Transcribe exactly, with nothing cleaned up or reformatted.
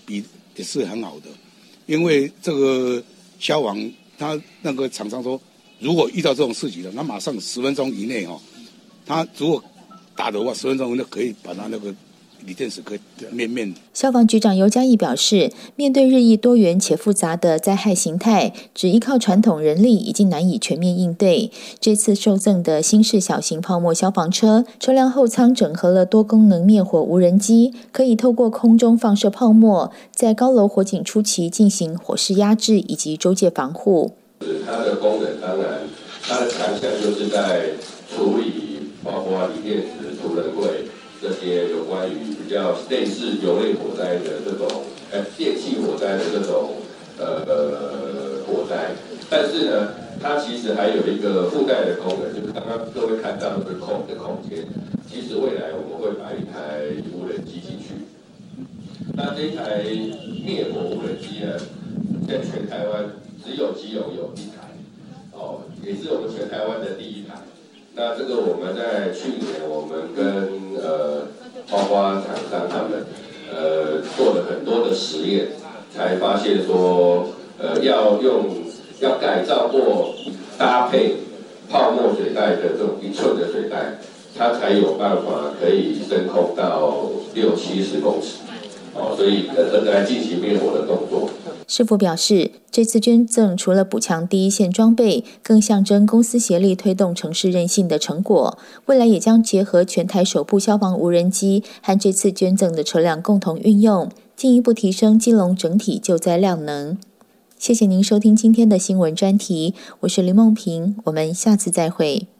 比也是很好的，因为这个消防他那个厂商说，如果遇到这种事情了，那马上十分钟以内哦，他如果打的话，十分钟以内可以把他那个锂电池可以面面。 消防局长尤嘉义表示，面对日益多元且复杂的灾害形态，只依靠传统人力已经难以全面应对。这次受赠的新式小型泡沫消防车，车辆后舱整合了多功能灭火无人机，可以透过空中放射泡沫，在高楼火警初期进行火势压制以及周界防护。 它的功能当然，它的强项就是在处理包括锂电池、储能柜这些有关于比较类似油类火灾的这种，呃，电气火灾的这种呃火灾。但是呢，它其实还有一个附带的功能，就是刚刚各位看到的空的空间，其实未来我们会把一台无人机进去。那这一台灭火无人机呢，在全台湾只有基隆有一台，哦，也是我们全台湾的第一台。那这个我们在去年，我们跟呃包括厂商他们呃做了很多的实验，才发现说，呃要用要改造或搭配泡沫水袋的这种一寸的水袋，它才有办法可以升空到六七十公尺。哦，所以呃来进行灭火的动作。 市府表示，这次捐赠除了补强第一线装备，更象征公司协力推动城市韧性的成果。未来也将结合全台首部消防无人机和这次捐赠的车辆共同运用，进一步提升基隆整体救灾量能。谢谢您收听今天的新闻专题，我是林梦萍，我们下次再会。